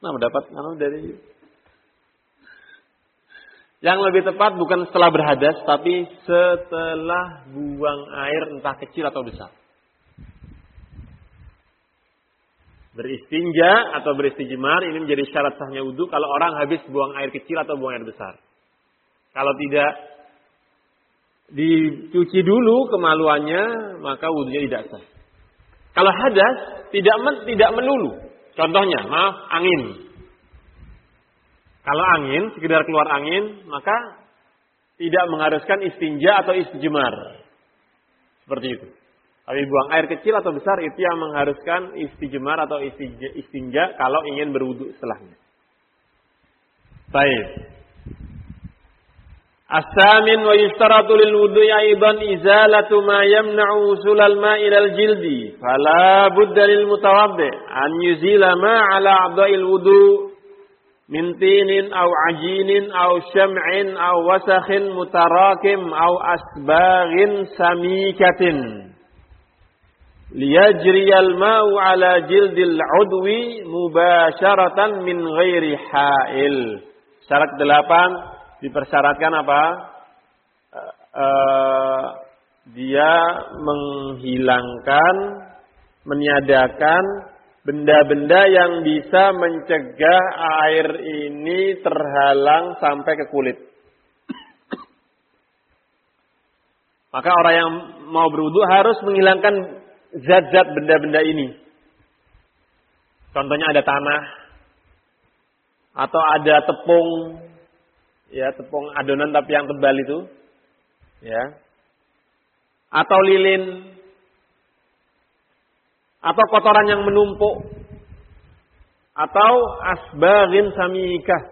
Nah, mendapat dari yang lebih tepat bukan setelah berhadas, tapi setelah buang air entah kecil atau besar. Beristinja atau beristijmar ini menjadi syarat sahnya wudu kalau orang habis buang air kecil atau buang air besar. Kalau tidak dicuci dulu kemaluannya, maka wudunya tidak sah. Kalau hadas tidak melulu. Contohnya, angin. Kalau angin, sekedar keluar angin, maka tidak mengharuskan istinja atau istijmar. Seperti itu. Tapi buang air kecil atau besar itu yang mengharuskan istijmar atau istinja kalau ingin berwudu setelahnya. Baik. As-samin wa yustaratu lil wudu'i aidan izalatu ma yamna'u usulal ma'i ilal jildi. Fala budda lil mutawaddi an yuzila ma 'ala a'dha'il wudu' min tinin aw ajinin aw syam'in aw wasakhin mutarakim aw asbaghin samikatin liyajriyal ma'u 'ala jildil 'udwi mubasharatan min ghairi ha'il. Syarat 8 dipersyaratkan apa? Dia menghilangkan, meniadakan benda-benda yang bisa mencegah air ini terhalang sampai ke kulit. Maka orang yang mau berwudu harus menghilangkan zat-zat benda-benda ini. Contohnya ada tanah atau ada tepung, ya tepung adonan tapi yang tebal itu, ya, atau lilin. Atau kotoran yang menumpuk, atau asbaghin samikah,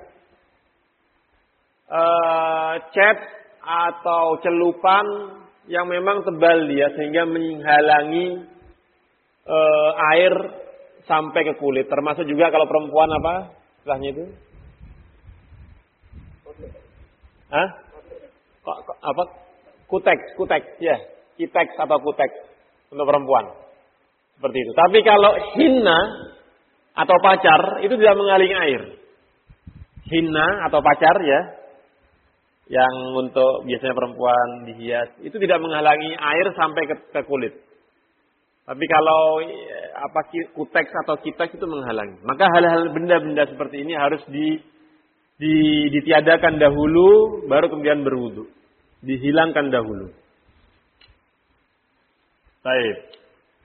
cat atau celupan yang memang tebal dia sehingga menghalangi air sampai ke kulit. Termasuk juga kalau perempuan apa istilahnya itu? Apa? Kuteks ya, kiteks atau kuteks untuk perempuan. Seperti itu. Tapi kalau hinna atau pacar itu tidak menghalangi air. Hinna atau pacar ya, yang untuk biasanya perempuan dihias, itu tidak menghalangi air sampai ke kulit. Tapi kalau kuteks atau kiteks itu menghalangi. Maka hal-hal benda-benda seperti ini harus ditiadakan dahulu, baru kemudian berwudu. Dihilangkan dahulu. Baik.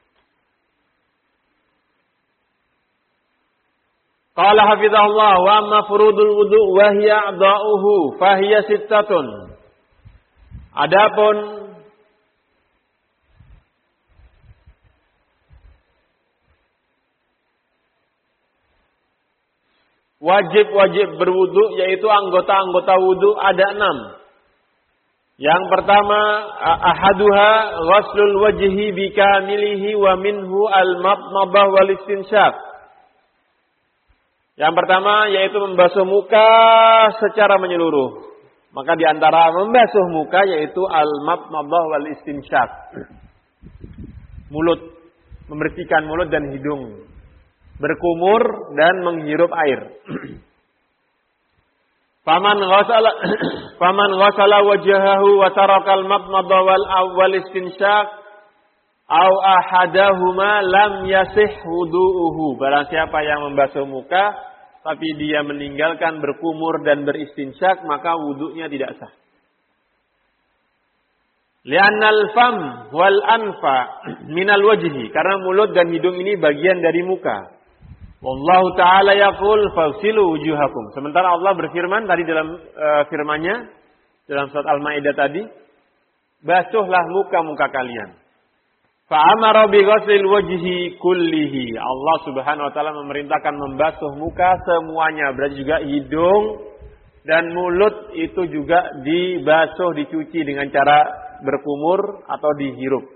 Qala hafizahullah wa amma furudul wudu' wa hiya a'dha'uhu fa hiya sittatun. Adapun wajib-wajib berwudu yaitu anggota-anggota wudu ada 6. Yang pertama ahaduha ghuslul wajhi bikamilihi wa minhu al-madmadah wal istinsyaq. Yang pertama yaitu membasuh muka secara menyeluruh. Maka di antara membasuh muka yaitu al-madmadah wal istinsyaq. Mulut, membersihkan mulut dan hidung. Berkumur dan menghirup air. Faman ghasala wajhahu wa taraka al-madmadah wal istinsyaq au ahadahuma lam yasih wudu'uhu. Barang siapa yang membasuh muka tapi dia meninggalkan berkumur dan beristinsyak, maka wudunya tidak sah. Li'annal fam wal anfa minal wajhi, karena mulut dan hidung ini bagian dari muka. Wallahu ta'ala yaqul fagsilu wujuhakum. Sementara Allah berfirman tadi dalam firman-Nya dalam surat Al-Maidah tadi, basuhlah muka-muka kalian. Fa'amara bi ghuslil wajhi kullihi. Allah Subhanahu wa taala memerintahkan membasuh muka semuanya, berarti juga hidung dan mulut itu juga dibasuh, dicuci dengan cara berkumur atau dihirup.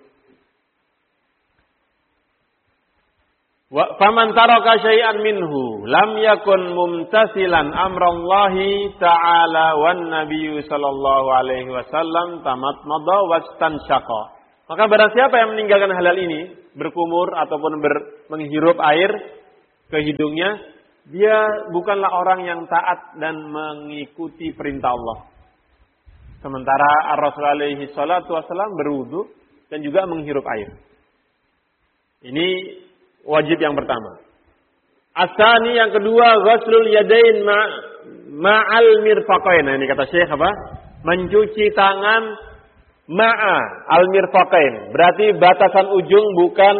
Wa faman taraka syai'an minhu lam yakun mumtasilan amrallahi ta'ala wan nabiyyu sallallahu alaihi wasallam tamatmada wastansyaqa. Maka barang siapa yang meninggalkan hal-hal ini, berkumur ataupun menghirup air ke hidungnya, dia bukanlah orang yang taat dan mengikuti perintah Allah. Sementara Rasulullah alaihi salatu wasallam berwudu dan juga menghirup air. Ini wajib yang pertama. Asani yang kedua, ghuslul yadain ma'al mirfaqain. Nah, ini kata Syekh apa? Mencuci tangan ma'a al mirfaqain. Berarti batasan ujung bukan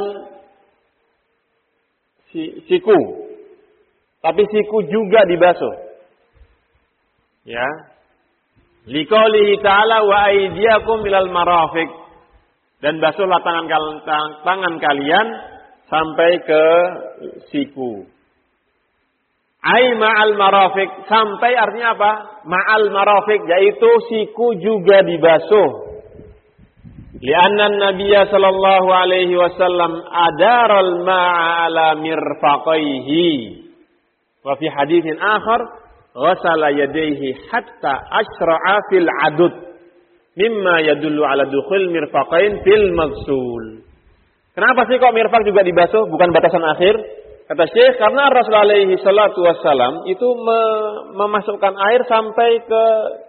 siku. Tapi siku juga dibasuh. Ya. Liqaulihi ta'ala wa aydiyakum ilal marafiq. Dan basuhlah tangan kalian sampai ke siku. Ai ma'al marafiq, sampai artinya apa? Ma'al marafiq, yaitu siku juga dibasuh. Lianna Nabiyya sallallahu alaihi wasallam adaral ma'a ala mirfaqaihi. Wa fi haditsin akhar ghasala yadayhi hatta ashra'a fil adud mimma yadullu ala dukhul mirfaqain fil maghsul. Kenapa sih kok mirfaq juga dibasuh bukan batasan akhir? Kata Syekh, karena Rasulullah alaihi salatu wassalam itu memasukkan air sampai ke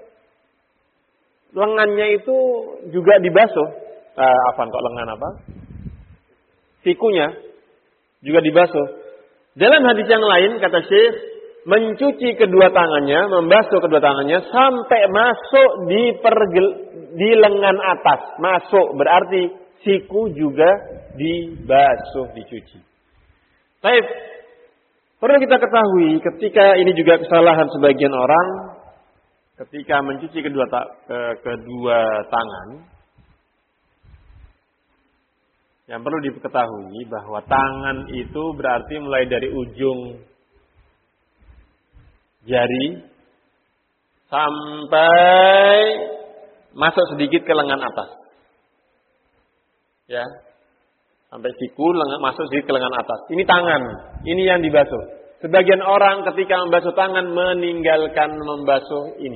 lengannya itu juga dibasuh. Kok lengan apa? Sikunya juga dibasuh. Dalam hadis yang lain kata Syekh, mencuci kedua tangannya, membasuh kedua tangannya sampai masuk di lengan atas. Masuk berarti siku juga dibasuh, dicuci. Baik, perlu kita ketahui ketika ini juga kesalahan sebagian orang ketika mencuci kedua tangan. Yang perlu diketahui bahwa tangan itu berarti mulai dari ujung jari sampai masuk sedikit ke lengan atas. Ya. Sampai siku masuk sedikit ke lengan atas. Ini tangan. Ini yang dibasuh. Sebagian orang ketika membasuh tangan meninggalkan membasuh ini.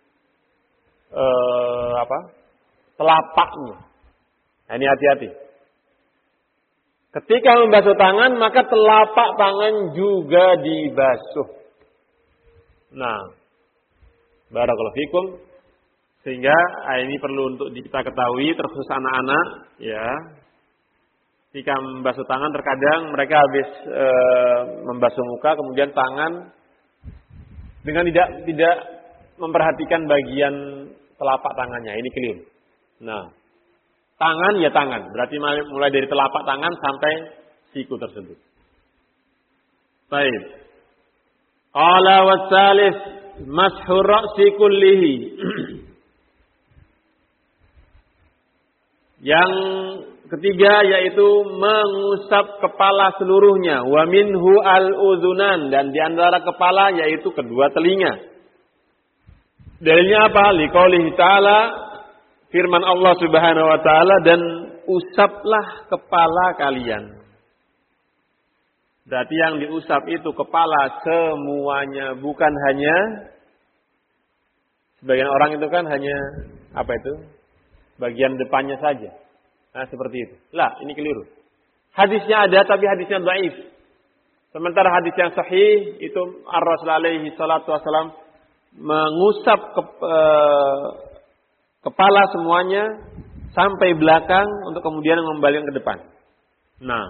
Telapaknya. Nah, ini hati-hati. Ketika membasuh tangan maka telapak tangan juga dibasuh. Nah, barakallahu fikum. Sehingga ini perlu untuk kita ketahui terkhusus anak-anak, ya. Ketika membasuh tangan terkadang mereka habis membasuh muka kemudian tangan dengan tidak memperhatikan bagian telapak tangannya. Ini keliru. Nah, tangan ya tangan. Berarti mulai dari telapak tangan sampai siku tersebut. Baik. Qala wasalis mashur ra'si kullihi. Yang ketiga yaitu mengusap kepala seluruhnya. Wa minhu al-udzunan, dan di antara kepala yaitu kedua telinga. Dalilnya apa? Liqaulihi ta'ala, firman Allah Subhanahu wa taala, dan usaplah kepala kalian. Berarti yang diusap itu kepala semuanya, bukan hanya sebagian orang itu kan hanya apa itu? Bagian depannya saja. Nah, seperti itu. Lah, ini keliru. Hadisnya ada tapi hadisnya dhaif. Sementara hadis yang sahih itu Rasulullah alaihi salatu wasallam mengusap kepala semuanya sampai belakang untuk kemudian mengembalikan ke depan. Nah,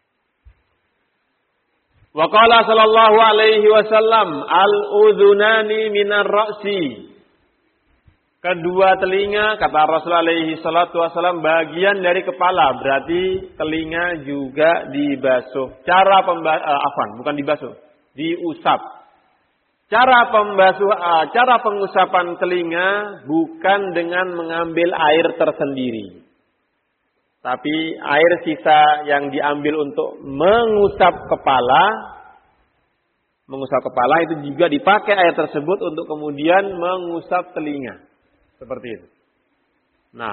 wa qala sallallahu alaihi wasallam al-udhunani minar ra'si. Kedua telinga, kata Rasulullah alaihi salatu wasallam, bagian dari kepala. Berarti telinga juga dibasuh. Bukan dibasuh, diusap. Cara pengusapan telinga bukan dengan mengambil air tersendiri. Tapi air sisa yang diambil untuk mengusap kepala itu juga dipakai air tersebut untuk kemudian mengusap telinga. Seperti itu. Nah,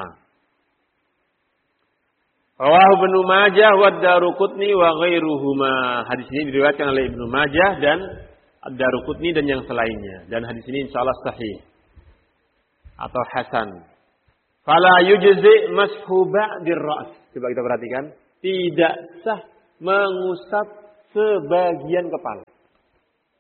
rawahu Ibnu Majah wa Daruqutni wa ghairuhuma. Hadis ini diriwayatkan oleh Ibnu Majah dan Ad-Daruqutni dan yang selainnya. Dan hadis ini insyaallah sahih atau hasan. Fala yujzi mashu ba'dir ra's. Coba kita perhatikan, tidak sah mengusap sebagian kepala.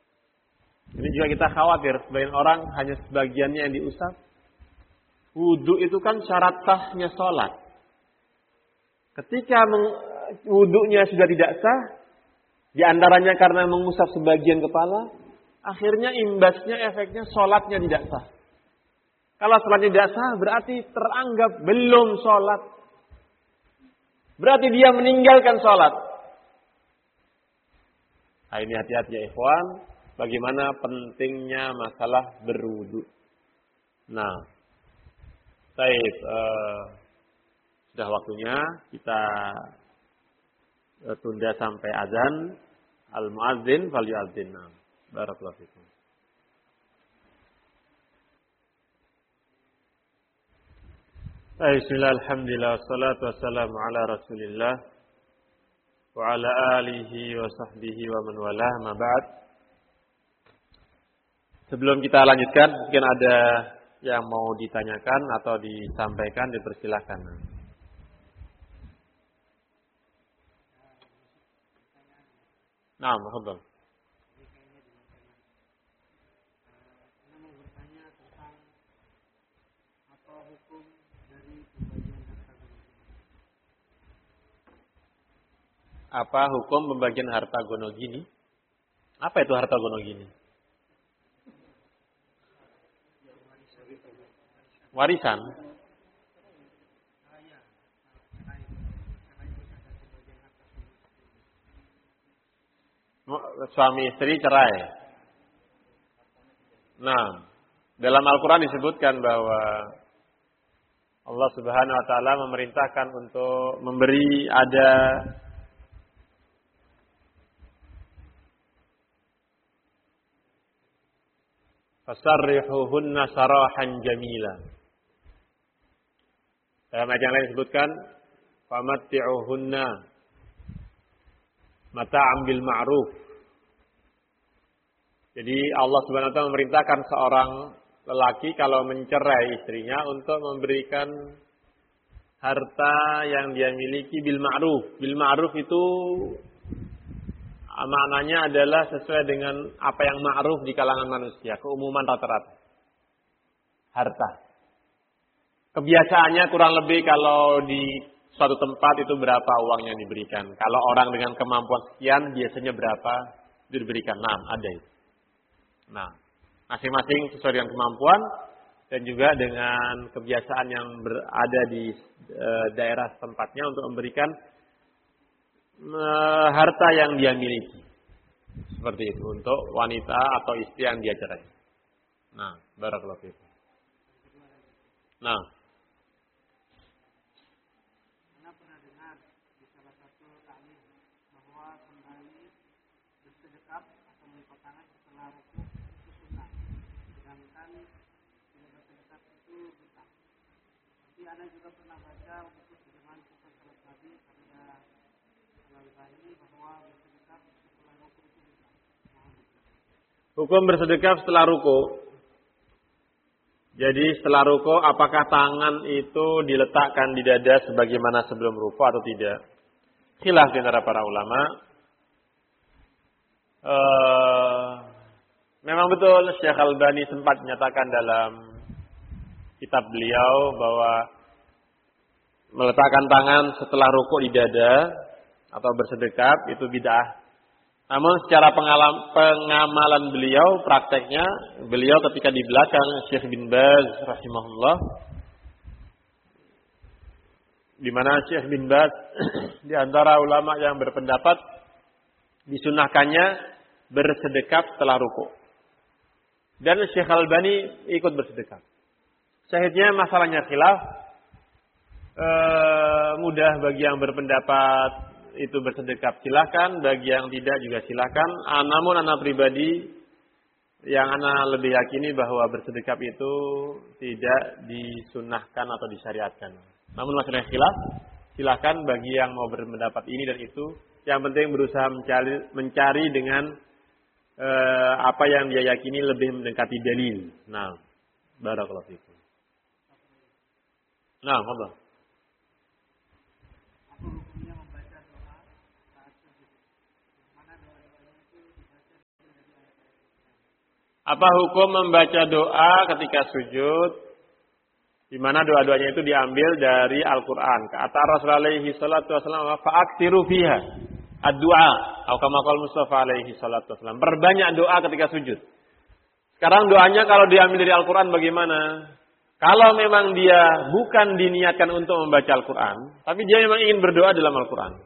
Ini juga kita khawatir sebagian orang hanya sebagiannya yang diusap. Wudu itu kan syarat sahnya sholat. Ketika wudunya sudah tidak sah, di antaranya karena mengusap sebagian kepala, akhirnya imbasnya, efeknya sholatnya tidak sah. Kalau sholatnya tidak sah, berarti teranggap belum sholat. Berarti dia meninggalkan sholat. Nah, ini hati-hati ya ikhwan, bagaimana pentingnya masalah berwudu. Nah, baik, sudah waktunya kita tunda sampai azan. Al-muadzin falyu'adzin. Barakallahu fikum. Bismillah, alhamdulillah, wassalatu wassalamu ala rasulillah wa ala alihi wa sahbihi wa man walah, ma ba'd. Sebelum kita lanjutkan, mungkin ada yang mau ditanyakan atau disampaikan, dipersilahkan. Nah, mahfudz. Apa hukum pembagian harta gono gini? Apa itu harta gono gini? Warisan. Suami istri cerai. Nah, dalam Al-Quran disebutkan bahwa Allah Subhanahu Wa Taala memerintahkan untuk memberi ada fasarrihuhunna sarahan jamila. Dalam ayat yang lain disebutkan famatti'uhunna mata'am bil ma'ruf. Jadi Allah Subhanahu wa taala memerintahkan seorang lelaki kalau mencerai istrinya untuk memberikan harta yang dia miliki bil ma'ruf. Bil ma'ruf itu maknanya adalah sesuai dengan apa yang ma'ruf di kalangan manusia, keumuman rata-rata. Harta. Kebiasaannya kurang lebih kalau di suatu tempat itu berapa uang yang diberikan. Kalau orang dengan kemampuan sekian biasanya berapa diberikan. Nah, ada itu. Nah, masing-masing sesuai dengan kemampuan dan juga dengan kebiasaan yang berada di daerah tempatnya untuk memberikan harta yang dia miliki. Seperti itu untuk wanita atau istri yang dia cerai. Nah, barakallahu fiikum. Nah, pernah dengar di salah satu taklim bahwa kembali bersedekap atau melipat tangan setelah rukuk itu sunnah, sedangkan tidak bersedekap itu bid'ah. Tapi ana juga pernah baca buku terjemahan Sifat Salat Nabi karya Al-Albani bahwa bersedekap setelah rukuk itu bid'ah. Hukum bersedekap setelah rukuk. Jadi setelah ruku apakah tangan itu diletakkan di dada sebagaimana sebelum ruku atau tidak? Khilaf di antara para ulama. Memang betul Syekh Al-Albani sempat menyatakan dalam kitab beliau bahwa meletakkan tangan setelah ruku di dada atau bersedekap itu bid'ah. Namun secara pengamalan beliau, prakteknya beliau ketika di belakang Syekh bin Baz rahimahullah, di mana Syekh bin Baz di antara ulama yang berpendapat disunahkannya bersedekap setelah ruku. Dan Syekh Al-Albani ikut bersedekap. Syahidnya masalahnya khilaf, mudah bagi yang berpendapat itu bersedekap silakan, bagi yang tidak juga silakan. Namun anak pribadi yang anak lebih yakini bahwa bersedekap itu tidak disunahkan atau disyariatkan. Namun masalahnya khilaf, silakan bagi yang mau berpendapat ini dan itu. Yang penting berusaha mencari dengan apa yang dia yakini lebih mendekati dalil. Nah, barakallahu fikum. Nah, Allah. Apa hukum membaca doa ketika sujud? Di mana doa-doanya itu diambil dari Al-Qur'an. Kata Rasulullah alaihi salatu wasallam, "Fa'aksiru fiha ad-du'a." Atau kama qala Mustafa alaihi salatu wasallam, perbanyak doa ketika sujud. Sekarang doanya kalau diambil dari Al-Qur'an bagaimana? Kalau memang dia bukan diniatkan untuk membaca Al-Qur'an, tapi dia memang ingin berdoa dalam Al-Qur'an.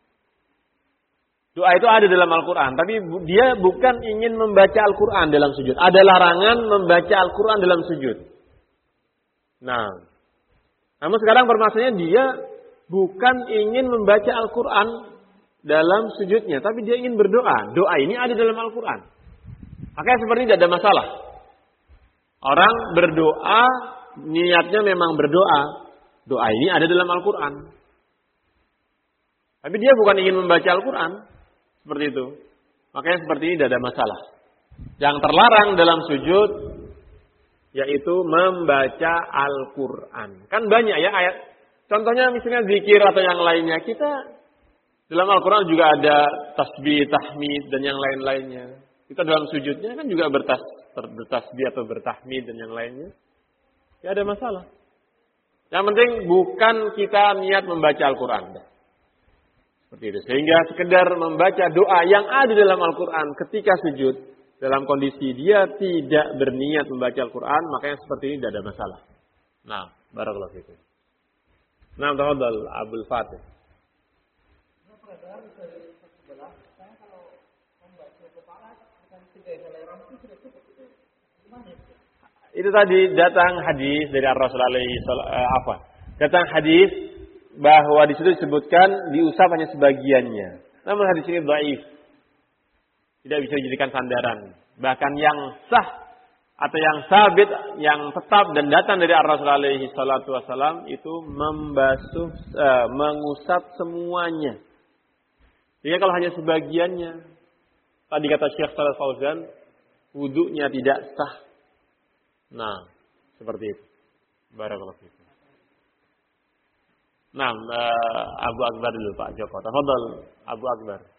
Doa itu ada dalam Al-Quran, tapi dia bukan ingin membaca Al-Quran dalam sujud. Ada larangan membaca Al-Quran dalam sujud. Nah, namun sekarang permasalahannya dia bukan ingin membaca Al-Quran dalam sujudnya, tapi dia ingin berdoa. Doa ini ada dalam Al-Quran. Makanya seperti ini tidak ada masalah. Orang berdoa, niatnya memang berdoa. Doa ini ada dalam Al-Quran. Tapi dia bukan ingin membaca Al-Quran. Seperti itu. Makanya seperti ini tidak ada masalah. Yang terlarang dalam sujud yaitu membaca Al-Quran. Kan banyak ya ayat. Contohnya misalnya zikir atau yang lainnya. Kita dalam Al-Quran juga ada tasbih, tahmid dan yang lain-lainnya. Kita dalam sujudnya kan juga bertasbih atau bertahmid dan yang lainnya. Ya ada masalah. Yang penting bukan kita niat membaca Al-Quran. Seperti itu. Sehingga sekedar membaca doa yang ada dalam Al-Quran ketika sujud, dalam kondisi dia tidak berniat membaca Al-Quran, makanya seperti ini tidak ada masalah. Nah, barakallahu fikum. Nah, tafadhal Abdul Fatih. Itu tadi datang hadis dari Rasulullah SAW. Datang hadis bahwa di situ disebutkan diusap hanya sebagiannya. Namun hadis ini dhaif. Tidak bisa dijadikan sandaran. Bahkan yang sah atau yang sabit, yang tetap dan datang dari Rasulullah alaihi salatu wasallam itu mengusap semuanya. Jadi kalau hanya sebagiannya, tadi kata Syekh Shalih Fauzan, wudunya tidak sah. Nah, seperti itu. Barakallahu fiikum. Nah, Abu Akbar dulu Pak Joko. Tafadhal Abu Akbar.